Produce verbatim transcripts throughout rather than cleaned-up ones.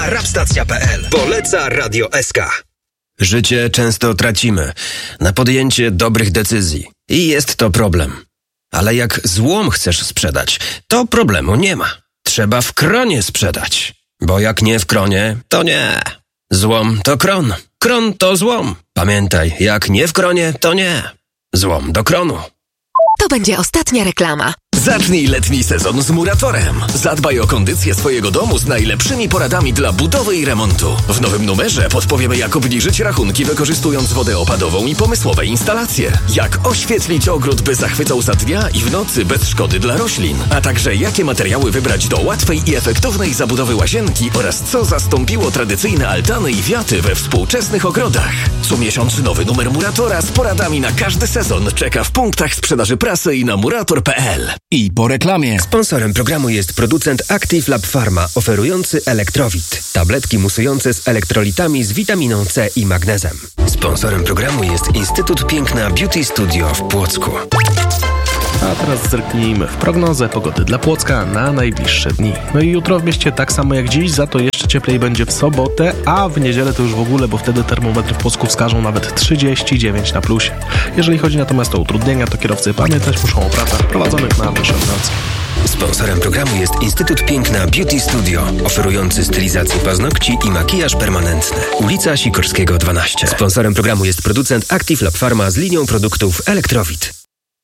Rapstacja kropka p l. Poleca Radio S K. Życie często tracimy na podjęcie dobrych decyzji i jest to problem. Ale jak złom chcesz sprzedać, to problemu nie ma. Trzeba w kronie sprzedać, bo jak nie w kronie, to nie. Złom to kron, kron to złom. Pamiętaj, jak nie w kronie, to nie. Złom do kronu. To będzie ostatnia reklama. Zacznij letni sezon z Muratorem. Zadbaj o kondycję swojego domu z najlepszymi poradami dla budowy i remontu. W nowym numerze podpowiemy, jak obniżyć rachunki, wykorzystując wodę opadową i pomysłowe instalacje. Jak oświetlić ogród, by zachwycał za dnia i w nocy bez szkody dla roślin. A także jakie materiały wybrać do łatwej i efektownej zabudowy łazienki oraz co zastąpiło tradycyjne altany i wiaty we współczesnych ogrodach. Co miesiąc nowy numer Muratora z poradami na każdy sezon czeka w punktach sprzedaży prasy i na murator kropka p l. I po reklamie. Sponsorem programu jest producent Active Lab Pharma, oferujący Elektrowit. Tabletki musujące z elektrolitami z witaminą C i magnezem. Sponsorem programu jest Instytut Piękna Beauty Studio w Płocku. A teraz zerknijmy w prognozę pogody dla Płocka na najbliższe dni. No i jutro w mieście tak samo jak dziś, za to jeszcze cieplej będzie w sobotę, a w niedzielę to już w ogóle, bo wtedy termometry w Płocku wskażą nawet trzydzieści dziewięć na plusie. Jeżeli chodzi natomiast o utrudnienia, to kierowcy pamiętać muszą o pracach prowadzonych na wyższej nocy. Sponsorem programu jest Instytut Piękna Beauty Studio, oferujący stylizację paznokci i makijaż permanentny. Ulica Sikorskiego dwanaście. Sponsorem programu jest producent Active Lab Pharma z linią produktów Elektrowit.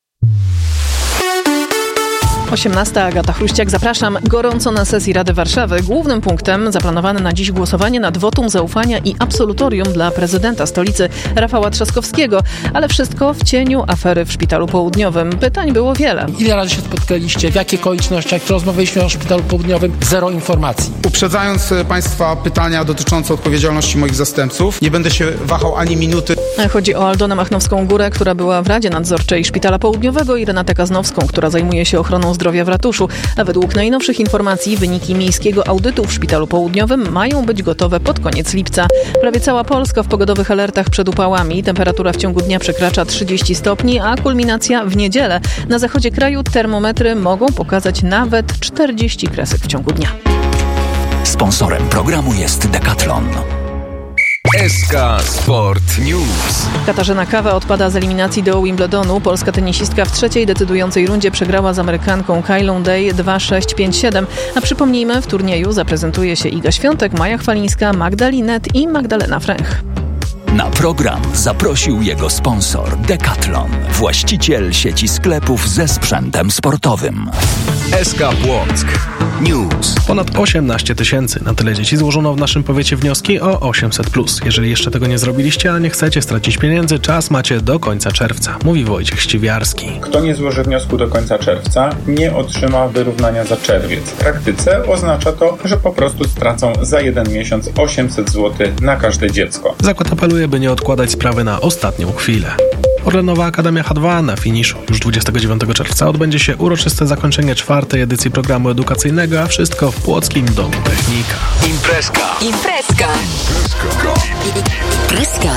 osiemnasta. Agata Chruściak, zapraszam gorąco na sesji Rady Warszawy. Głównym punktem zaplanowane na dziś głosowanie nad wotum zaufania i absolutorium dla prezydenta stolicy Rafała Trzaskowskiego. Ale wszystko w cieniu afery w Szpitalu Południowym. Pytań było wiele. Ile razy się spotkaliście? W jakich okolicznościach? Rozmawialiśmy o Szpitalu Południowym? Zero informacji. Uprzedzając Państwa pytania dotyczące odpowiedzialności moich zastępców, nie będę się wahał ani minuty. Chodzi o Aldonę Machnowską-Górę, która była w Radzie Nadzorczej Szpitala Południowego, i Renatę Kaznowską, która zajmuje się ochroną zdrowia w ratuszu. A według najnowszych informacji wyniki miejskiego audytu w Szpitalu Południowym mają być gotowe pod koniec lipca. Prawie cała Polska w pogodowych alertach przed upałami. Temperatura w ciągu dnia przekracza trzydzieści stopni, a kulminacja w niedzielę. Na zachodzie kraju termometry mogą pokazać nawet czterdzieści kresek w ciągu dnia. Sponsorem programu jest Decathlon. S K Sport News. Katarzyna Kawa odpada z eliminacji do Wimbledonu. Polska tenisistka w trzeciej decydującej rundzie przegrała z Amerykanką Kylą Day dwa sześć pięć siedem. A przypomnijmy, w turnieju zaprezentuje się Iga Świątek, Maja Chwalińska, Magda Linet i Magdalena Fręch. Na program zaprosił jego sponsor Decathlon, właściciel sieci sklepów ze sprzętem sportowym. S K Płock News. Ponad osiemnaście tysięcy. Na tyle dzieci złożono w naszym powiecie wnioski o osiemset plus. Jeżeli jeszcze tego nie zrobiliście, a nie chcecie stracić pieniędzy, czas macie do końca czerwca, mówi Wojciech Ściwiarski. Kto nie złoży wniosku do końca czerwca, nie otrzyma wyrównania za czerwiec. W praktyce oznacza to, że po prostu stracą za jeden miesiąc osiemset złotych na każde dziecko. Zakład apeluje, by nie odkładać sprawy na ostatnią chwilę. Orlenowa Akademia H dwa na finiszu. Już dwudziestego dziewiątego czerwca odbędzie się uroczyste zakończenie czwartej edycji programu edukacyjnego, a wszystko w Płockim Domu Technika. Imprezka. Imprezka. Imprezka.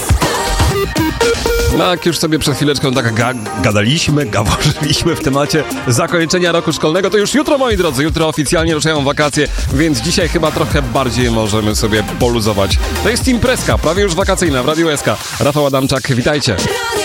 No, jak już sobie przed chwileczką tak ga- gadaliśmy, gaworzyliśmy w temacie zakończenia roku szkolnego, to już jutro, moi drodzy, jutro oficjalnie ruszają wakacje, więc dzisiaj chyba trochę bardziej możemy sobie poluzować. To jest imprezka, prawie już wakacyjna w Radiu S K. Rafał Adamczak, witajcie.